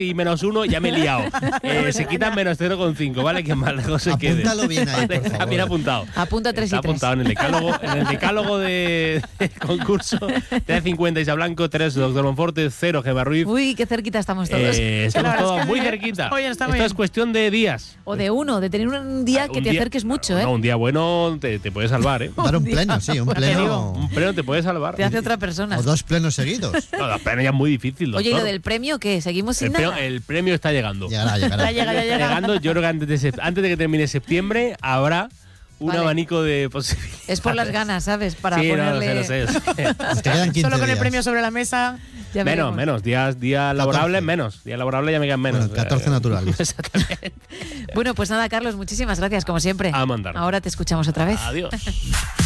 y -1 ya me he liado. Se quitan -0,5, ¿vale? Que más lejos se quede. Apúntalo bien ahí, por favor. Bien apuntado. Apunta 3 y 3. Está apuntado en el decálogo de concurso. 3 50 Isa Blanco, 3 Doctor Monforte, 0 Gemma Ruiz. Uy, qué cerquita estamos todos. Estamos todos muy cerquita. Esto es cuestión de días. O de uno, de tener un día que te acerques mucho, ¿eh? No, un día bueno te puede salvar, ¿eh? Dar un pleno, sí, un pleno. Un pleno te puede salvar. Te hace otra persona. O 2 plenos seguidos. No, 2 plenos ya es muy difícil, doctor. Oye, ¿y lo del premio qué? ¿Seguimos sin nada? El premio está llegando. Llegará. Ya llega. Llegando, yo creo que antes de que termine septiembre habrá un abanico de posibilidades. Es por las ganas, ¿sabes? Para sí, ponerle... lo sé. Te quedan 15 Solo con el días. premio sobre la mesa. Ya veremos. Menos. Días laborables, menos. Días laborables ya me quedan menos. Bueno, 14 naturales. Exactamente. Bueno, pues nada, Carlos, muchísimas gracias, como siempre. A mandar. Ahora te escuchamos otra vez. Adiós.